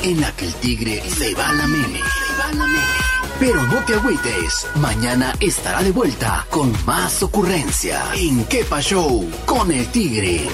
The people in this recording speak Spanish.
en la que el tigre se va a la meme. Pero no te agüites, mañana estará de vuelta con más ocurrencia en Kepa Show con el tigre.